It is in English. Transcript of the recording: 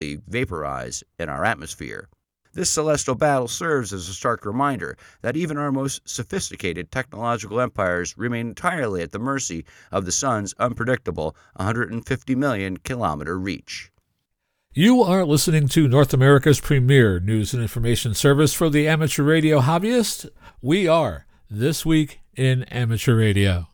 vaporize in our atmosphere. This celestial battle serves as a stark reminder that even our most sophisticated technological empires remain entirely at the mercy of the sun's unpredictable 150 million kilometer reach. You are listening to North America's premier news and information service for the amateur radio hobbyist. We are This Week in Amateur Radio.